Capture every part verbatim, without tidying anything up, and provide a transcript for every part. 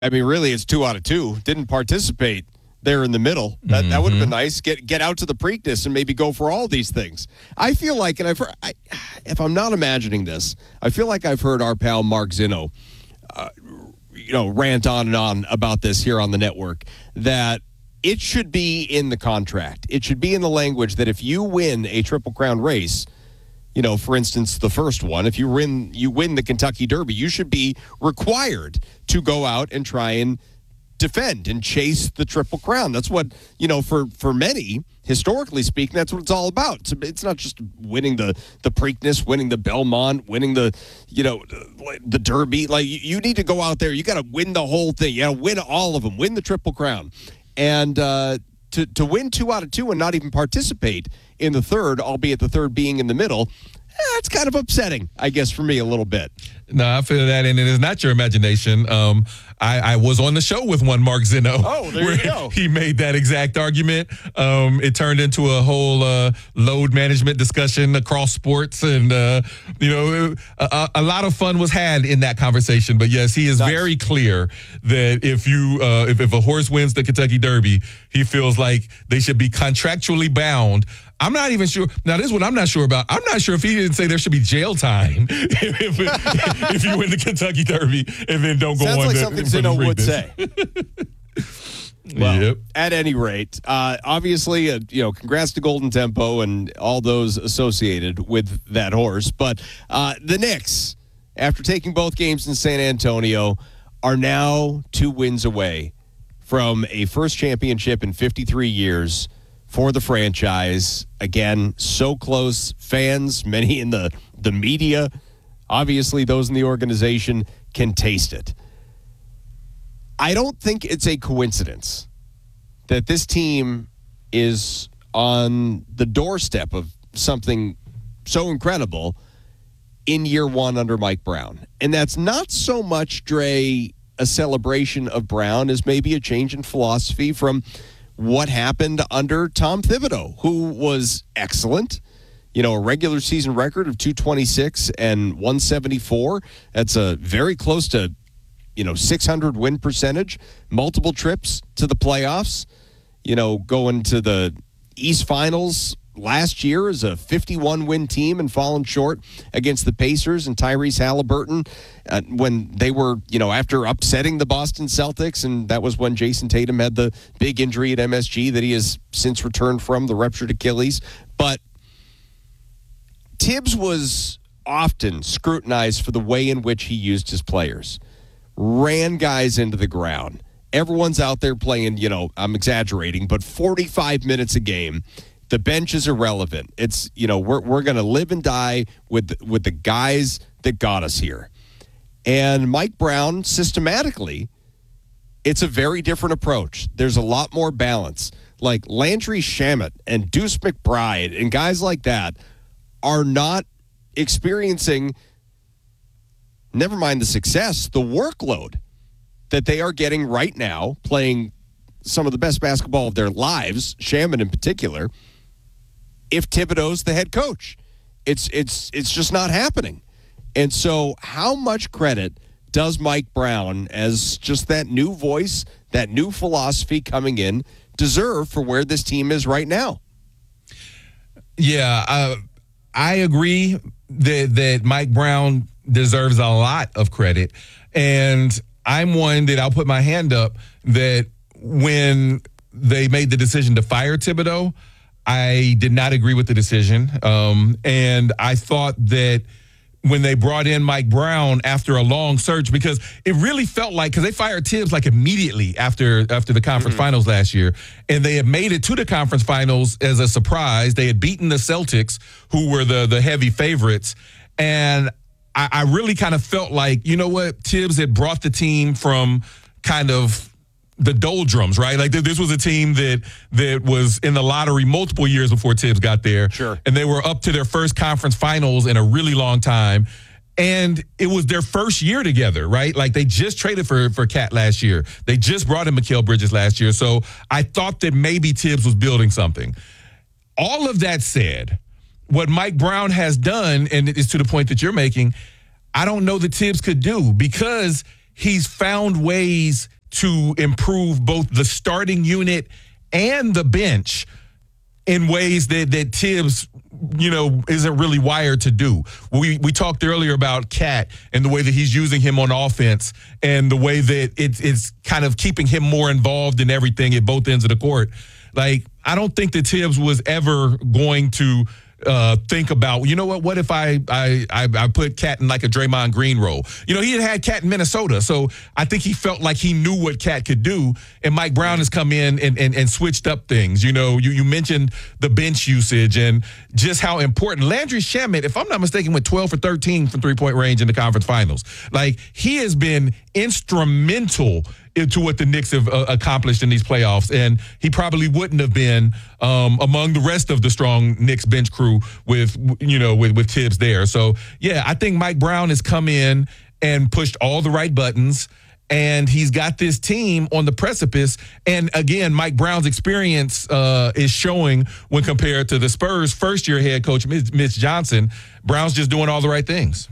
I mean, really, it's two out of two. Didn't participate there in the middle. That mm-hmm. that would have been nice. Get get out to the Preakness and maybe go for all these things. I feel like, and I've heard, I, if I'm not imagining this, I feel like I've heard our pal Mark Zinno, uh, you know, rant on and on about this here on the network, that it should be in the contract. It should be in the language that if you win a Triple Crown race, you know, for instance, the first one, if you win, you win the Kentucky Derby, you should be required to go out and try and defend and chase the Triple Crown. That's what, you know, for, for many, historically speaking, that's what it's all about. It's, it's not just winning the, the Preakness, winning the Belmont, winning the, you know, the Derby. Like, you, you need to go out there. You got to win the whole thing. You got to win all of them, win the Triple Crown. And uh, to, to win two out of two and not even participate in the third, albeit the third being in the middle, that's kind of upsetting, I guess, for me a little bit. No, I feel that, and it is not your imagination. Um, I, I was on the show with one Mark Zinno. Oh, there you go. He made that exact argument. Um, it turned into a whole uh, load management discussion across sports, and uh, you know, a, a lot of fun was had in that conversation. But yes, he is nice. Very clear that if you uh, if, if a horse wins the Kentucky Derby, he feels like they should be contractually bound. I'm not even sure. Now, this is what I'm not sure about. I'm not sure if he didn't say there should be jail time if, if, if you win the Kentucky Derby and then don't go Sounds on. Sounds like to, something Zinno would say. Well, yep. At any rate, uh, obviously, uh, you know, congrats to Golden Tempo and all those associated with that horse. But uh, the Knicks, after taking both games in San Antonio, are now two wins away from a first championship in fifty-three years for the franchise. Again, so close. Fans, many in the, the media, obviously those in the organization, can taste it. I don't think it's a coincidence that this team is on the doorstep of something so incredible in year one under Mike Brown. And that's not so much, Dre, a celebration of Brown as maybe a change in philosophy from what happened under Tom Thibodeau, who was excellent. You know, a regular season record of two twenty-six and one seventy-four. That's a very close to, you know, six hundred win percentage, multiple trips to the playoffs, you know, going to the East Finals last year as a fifty-one win team and falling short against the Pacers and Tyrese Halliburton uh, when they were, you know, after upsetting the Boston Celtics. And that was when Jason Tatum had the big injury at M S G that he has since returned from, the ruptured Achilles. But Tibbs was often scrutinized for the way in which he used his players. Ran guys into the ground. Everyone's out there playing, you know, I'm exaggerating, but forty-five minutes a game. The bench is irrelevant. It's, you know, we're we're going to live and die with with the guys that got us here. And Mike Brown, systematically, it's a very different approach. There's a lot more balance. Like Landry Shamet and Deuce McBride and guys like that are not experiencing, never mind the success, the workload that they are getting right now, playing some of the best basketball of their lives, Shamet in particular, if Thibodeau's the head coach. It's it's it's just not happening. And so how much credit does Mike Brown, as just that new voice, that new philosophy coming in, deserve for where this team is right now? Yeah, uh, I agree that, that Mike Brown deserves a lot of credit. And I'm one that I'll put my hand up that when they made the decision to fire Thibodeau, I did not agree with the decision. Um, and I thought that when they brought in Mike Brown after a long search, because it really felt like, because they fired Tibbs like immediately after after the conference mm-hmm. finals last year, and they had made it to the conference finals as a surprise. They had beaten the Celtics, who were the, the heavy favorites. And I, I really kind of felt like, you know what, Tibbs had brought the team from kind of the doldrums, right? Like this was a team that that was in the lottery multiple years before Tibbs got there. Sure. And they were up to their first conference finals in a really long time. And it was their first year together, right? Like they just traded for, for Cat last year. They just brought in Mikal Bridges last year. So I thought that maybe Tibbs was building something. All of that said, what Mike Brown has done, and it's to the point that you're making, I don't know that Tibbs could do, because he's found ways to improve both the starting unit and the bench in ways that, that Tibbs, you know, isn't really wired to do. We we talked earlier about Cat and the way that he's using him on offense and the way that it's, it's kind of keeping him more involved in everything at both ends of the court. Like, I don't think that Tibbs was ever going to uh, think about, you know what, what if I, I I I put Cat in like a Draymond Green role? You know, he had had Cat in Minnesota, so I think he felt like he knew what Cat could do, and Mike Brown has come in and, and, and switched up things. You know, you, you mentioned the bench usage and just how important. Landry Shamet, if I'm not mistaken, went twelve for thirteen from three-point range in the conference finals. Like, he has been instrumental into what the Knicks have uh, accomplished in these playoffs, and he probably wouldn't have been um, among the rest of the strong Knicks bench crew with, you know, with, with Tibbs there. So, yeah, I think Mike Brown has come in and pushed all the right buttons, and he's got this team on the precipice. And, again, Mike Brown's experience uh, is showing when compared to the Spurs' first-year head coach, Mitch Johnson. Brown's just doing all the right things.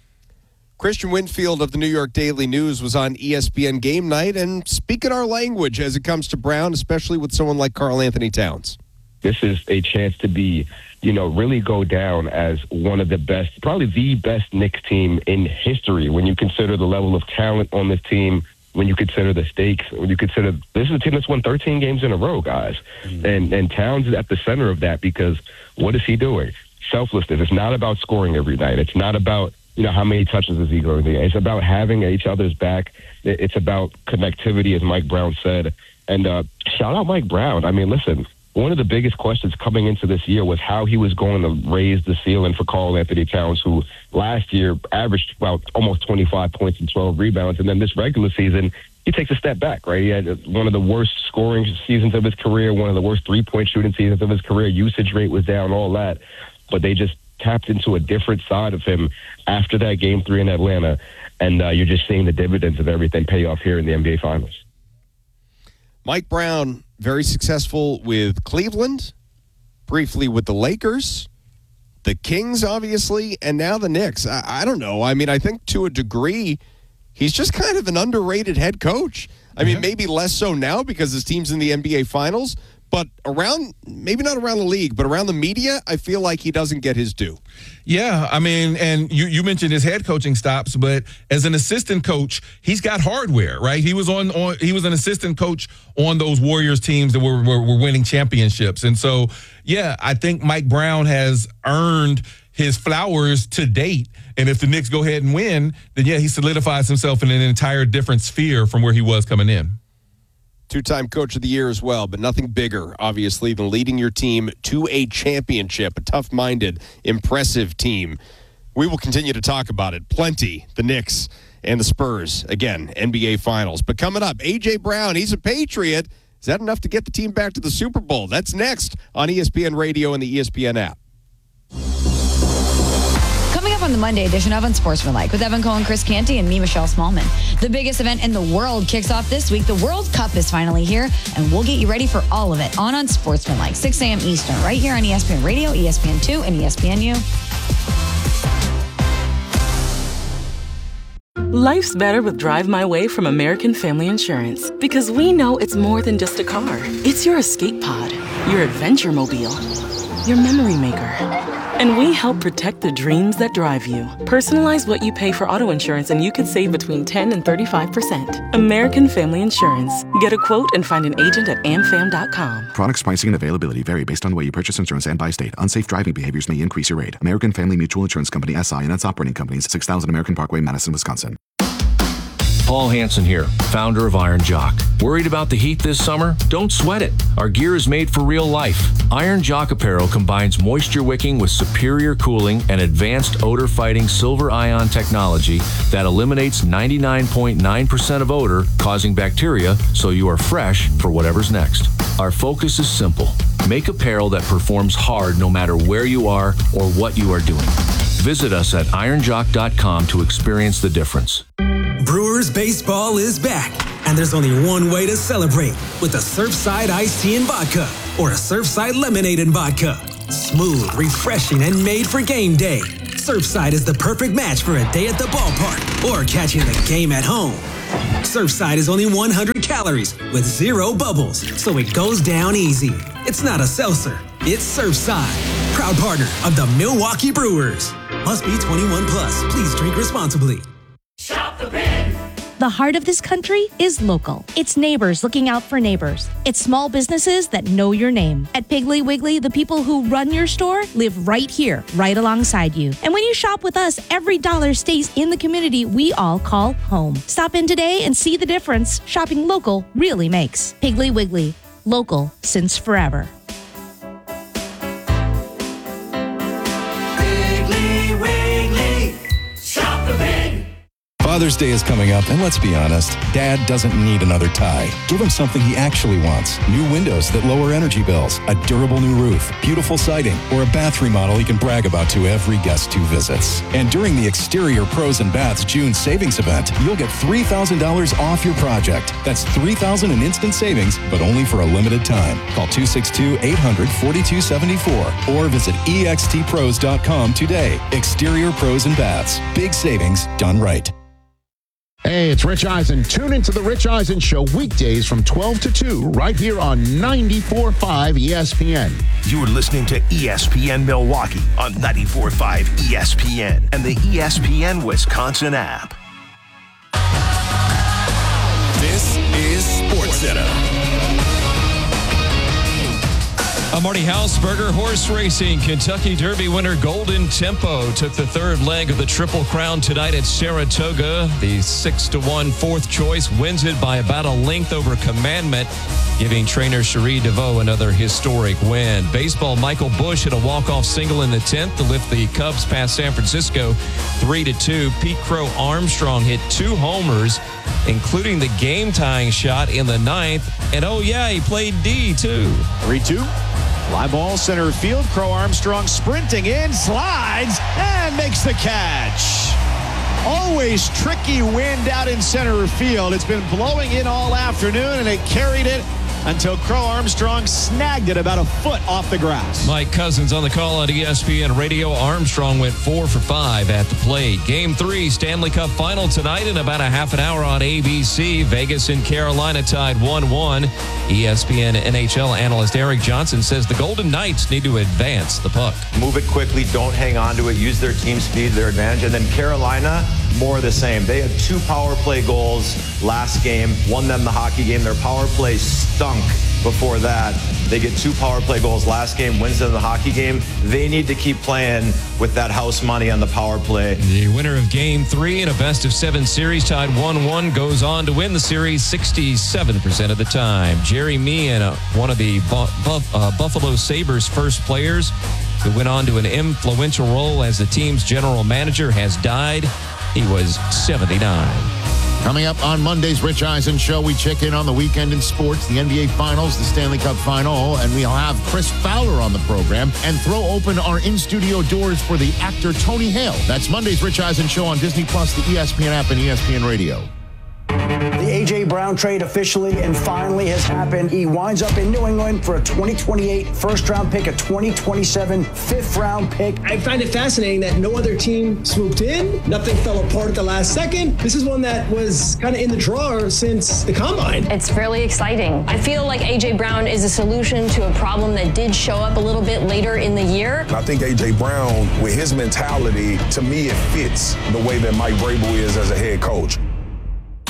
Christian Winfield of the New York Daily News was on E S P N Game Night and speaking our language as it comes to Brown, especially with someone like Karl Anthony Towns. This is a chance to be, you know, really go down as one of the best, probably the best Knicks team in history when you consider the level of talent on this team, when you consider the stakes, when you consider this is a team that's won thirteen games in a row, guys. Mm-hmm. And, and Towns is at the center of that because what is he doing? Selflessness. It's not about scoring every night. It's not about, you know, how many touches is he going to get? It's about having each other's back. It's about connectivity, as Mike Brown said. And uh, shout out Mike Brown. I mean, listen, one of the biggest questions coming into this year was how he was going to raise the ceiling for Karl Anthony Towns, who last year averaged about almost twenty-five points and twelve rebounds. And then this regular season, he takes a step back, right? He had one of the worst scoring seasons of his career, one of the worst three-point shooting seasons of his career. Usage rate was down, all that. But they just tapped into a different side of him after that game three in Atlanta, and uh, you're just seeing the dividends of everything pay off here in the N B A Finals. Mike Brown, very successful with Cleveland, briefly with the Lakers, the Kings, obviously, and now the Knicks. I, I don't know. I mean, I think to a degree, he's just kind of an underrated head coach. I mean, mm-hmm. maybe less so now because his team's in the N B A Finals, but around, maybe not around the league, but around the media, I feel like he doesn't get his due. Yeah, I mean, and you, you mentioned his head coaching stops, but as an assistant coach, he's got hardware, right? He was on, on he was an assistant coach on those Warriors teams that were, were, were winning championships. And so, yeah, I think Mike Brown has earned his flowers to date. And if the Knicks go ahead and win, then, yeah, he solidifies himself in an entire different sphere from where he was coming in. Two-time Coach of the Year as well, but nothing bigger, obviously, than leading your team to a championship, a tough-minded, impressive team. We will continue to talk about it plenty, the Knicks and the Spurs, again, N B A Finals. But coming up, A J. Brown, he's a Patriot. Is that enough to get the team back to the Super Bowl? That's next on E S P N Radio and the E S P N app. Coming up on the Monday edition of Unsportsmanlike with Evan Cohen, Chris Canty, and me, Michelle Smallman. The biggest event in the world kicks off this week. The World Cup is finally here, and we'll get you ready for all of it on Unsportsmanlike, six a.m. Eastern, right here on E S P N Radio, E S P N two, and E S P N U. Life's better with Drive My Way from American Family Insurance, because we know it's more than just a car. It's your escape pod, your adventure mobile, your memory maker. And we help protect the dreams that drive you. Personalize what you pay for auto insurance and you could save between ten and thirty-five percent. American Family Insurance. Get a quote and find an agent at am fam dot com. Products, pricing, and availability vary based on the way you purchase insurance and by state. Unsafe driving behaviors may increase your rate. American Family Mutual Insurance Company, S I and its operating companies, six thousand American Parkway, Madison, Wisconsin. Paul Hansen here, founder of Iron Jock. Worried about the heat this summer? Don't sweat it. Our gear is made for real life. Iron Jock apparel combines moisture wicking with superior cooling and advanced odor-fighting silver ion technology that eliminates ninety-nine point nine percent of odor causing bacteria, so you are fresh for whatever's next. Our focus is simple. Make apparel that performs hard no matter where you are or what you are doing. Visit us at iron jock dot com to experience the difference. Brewers baseball is back, and there's only one way to celebrate, with a Surfside iced tea and vodka or a Surfside lemonade and vodka. Smooth, refreshing, and made for game day. Surfside is the perfect match for a day at the ballpark or catching the game at home. Surfside is only one hundred calories with zero bubbles, so it goes down easy. It's not a seltzer, it's Surfside. Proud partner of the Milwaukee Brewers. Must be twenty-one plus. Please drink responsibly. Shop the Pig. The heart of this country is local. It's neighbors looking out for neighbors. It's small businesses that know your name. At Piggly Wiggly, the people who run your store live right here, right alongside you. And when you shop with us, every dollar stays in the community we all call home. Stop in today and see the difference shopping local really makes. Piggly Wiggly, local since forever. Piggly Wiggly. Shop the Pig. Father's Day is coming up, and let's be honest, Dad doesn't need another tie. Give him something he actually wants. New windows that lower energy bills, a durable new roof, beautiful siding, or a bath remodel he can brag about to every guest who visits. And during the Exterior Pros and Baths June savings event, you'll get three thousand dollars off your project. That's three thousand dollars in instant savings, but only for a limited time. Call two six two, eight hundred, forty-two seventy-four or visit E X T pros dot com today. Exterior Pros and Baths. Big savings done right. Hey, it's Rich Eisen. Tune into the Rich Eisen Show weekdays from twelve to two right here on ninety-four point five E S P N. You're listening to E S P N Milwaukee on ninety-four point five E S P N and the E S P N Wisconsin app. This is SportsCenter. I'm Marty Hausberger. Horse racing. Kentucky Derby winner Golden Tempo took the third leg of the Triple Crown tonight at Saratoga. The six to one fourth choice wins it by about a length over Commandment, giving trainer Cherie DeVoe another historic win. Baseball, Michael Busch hit a walk-off single in the tenth to lift the Cubs past San Francisco three to two. Pete Crow Armstrong hit two homers, including the game-tying shot in the ninth. And oh yeah, he played D too. three two. Fly ball center field. Crow Armstrong sprinting in, slides, and makes the catch. Always tricky wind out in center field. It's been blowing in all afternoon, and it carried it until Crow Armstrong snagged it about a foot off the grass. Mike Cousins on the call on E S P N Radio. Armstrong went four for five at the plate. Game three, Stanley Cup final tonight in about a half an hour on A B C. Vegas and Carolina tied one one. E S P N N H L analyst Eric Johnson says the Golden Knights need to advance the puck. Move it quickly. Don't hang on to it. Use their team speed, their advantage. And then Carolina, more of the same. They had two power play goals last game, won them the hockey game. Their power play stunk before that. They get two power play goals last game, wins them the hockey game. They need to keep playing with that house money on the power play. The winner of game three in a best of seven series tied one one goes on to win the series sixty-seven percent of the time. Jerry Meehan, uh, one of the Bu- Buff- uh, Buffalo Sabres first players who went on to an influential role as the team's general manager, has died. He was seventy-nine. Coming up on Monday's Rich Eisen Show, we check in on the weekend in sports, the N B A Finals, the Stanley Cup Final, and we'll have Chris Fowler on the program and throw open our in-studio doors for the actor Tony Hale. That's Monday's Rich Eisen Show on Disney Plus, the E S P N app, and E S P N Radio. The A J. Brown trade officially and finally has happened. He winds up in New England for a twenty twenty-eight first-round pick, a twenty twenty-seven fifth-round pick. I find it fascinating that no other team swooped in. Nothing fell apart at the last second. This is one that was kind of in the drawer since the Combine. It's really exciting. I feel like A J. Brown is a solution to a problem that did show up a little bit later in the year. I think A J. Brown, with his mentality, to me, it fits the way that Mike Vrabel is as a head coach.